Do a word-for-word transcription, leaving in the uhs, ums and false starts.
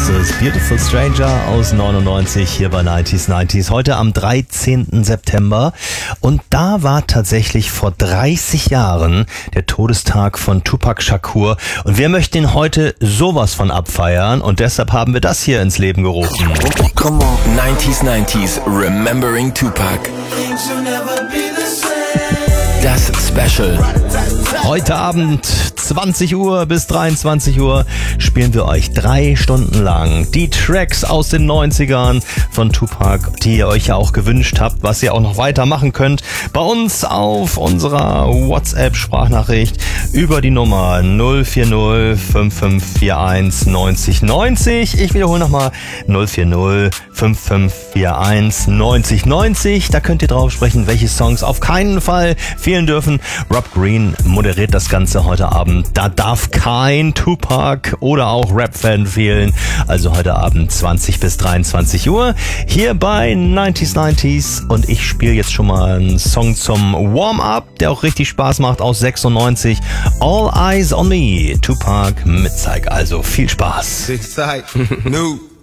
ist Beautiful Stranger aus neunundneunzig hier bei neunzig neunzig. Heute am dreizehnten September. Und da war tatsächlich vor dreißig Jahren der Todestag von Tupac Shakur. Und wir möchten ihn heute sowas von abfeiern. Und deshalb haben wir das hier ins Leben gerufen. Come on. neunzig neunzig Remembering Tupac. Das Special. Heute Abend zwanzig Uhr bis dreiundzwanzig Uhr spielen wir euch drei Stunden lang die Tracks aus den neunzigern von Tupac, die ihr euch ja auch gewünscht habt, was ihr auch noch weitermachen könnt. Bei uns auf unserer WhatsApp-Sprachnachricht über die Nummer null vier null fünf fünf vier eins neunzig neunzig. Ich wiederhole nochmal null vier null fünf fünf vier eins neunzig neunzig. Da könnt ihr drauf sprechen, welche Songs auf keinen Fall fehlen dürfen. Rob Green moderiert das Ganze heute Abend. Da darf kein Tupac oder auch Rap-Fan fehlen. Also heute Abend zwanzig bis dreiundzwanzig Uhr hier bei neunzig neunzig. Und ich spiele jetzt schon mal einen Song zum Warm-Up, der auch richtig Spaß macht, aus sechsundneunzig. All Eyes on Me, Tupac mit Zeig. Also viel Spaß. Six side, new.